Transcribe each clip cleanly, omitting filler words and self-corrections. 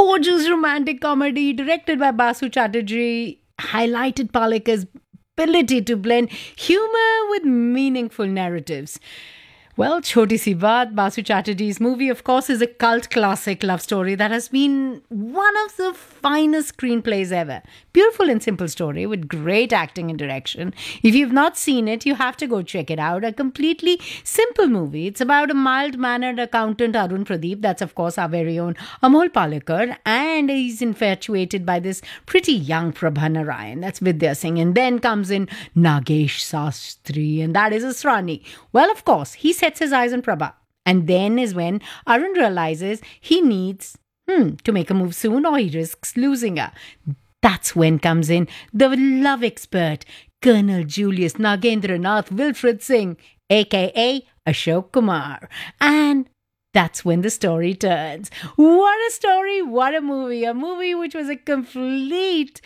gorgeous romantic comedy directed by Basu Chatterjee highlighted Palek's ability to blend humor with meaningful narratives. Well, Choti Si Baat, Basu Chatterjee's movie, of course, is a cult classic love story that has been one of the finest screenplays ever. Beautiful and simple story with great acting and direction. If you've not seen it, you have to go check it out. A completely simple movie. It's about a mild-mannered accountant, Arun Pradeep. That's, of course, our very own Amol Palekar. And he's infatuated by this pretty young Prabha Narayan. That's Vidya Singh. And then comes in Nagesh Sastry, and that is Asrani. Well, of course, he sets his eyes on Prabha. And then is when Arun realizes he needs to make a move soon or he risks losing her. That's when comes in the love expert, Colonel Julius Nagendranath Wilfred Singh, aka Ashok Kumar. And that's when the story turns. What a story, what a movie. A movie which was a complete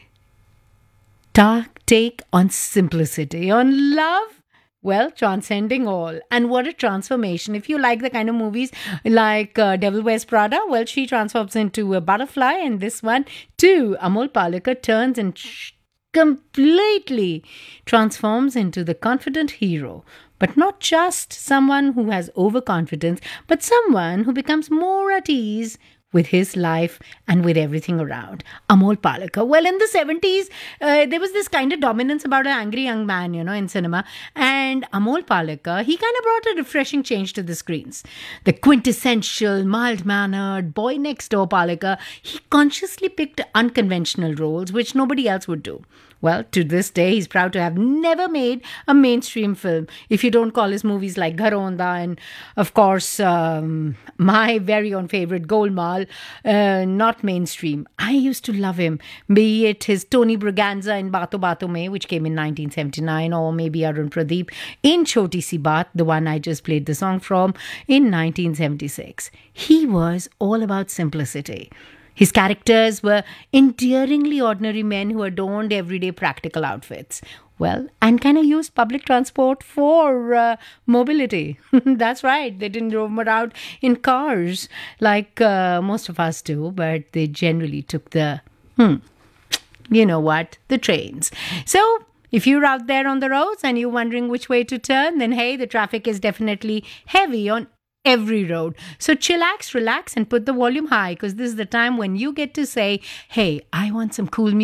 dark take on simplicity, on love. Well, transcending all. And what a transformation. If you like the kind of movies like Devil Wears Prada, well, she transforms into a butterfly. And this one, too, Amol Palekar turns and completely transforms into the confident hero. But not just someone who has overconfidence, but someone who becomes more at ease with his life and with everything around. Amol Palekar. Well, in the 70s, there was this kind of dominance about an angry young man, in cinema. And Amol Palekar, he kind of brought a refreshing change to the screens. The quintessential, mild-mannered, boy next door Palekar, he consciously picked unconventional roles, which nobody else would do. Well, to this day, he's proud to have never made a mainstream film. If you don't call his movies like Gharonda and, of course, my very own favorite, Golmaal, not mainstream. I used to love him, be it his Tony Braganza in Baaton Baaton Mein, which came in 1979, or maybe Arun Pradeep in Choti Si Baat, the one I just played the song from, in 1976. He was all about simplicity. His characters were endearingly ordinary men who adorned everyday practical outfits. Well, and kind of used public transport for mobility. That's right. They didn't roam around in cars like most of us do, but they generally took the, the trains. So, if you're out there on the roads and you're wondering which way to turn, then hey, the traffic is definitely heavy on every road. So chillax, relax, and put the volume high, because this is the time when you get to say, hey, I want some cool music.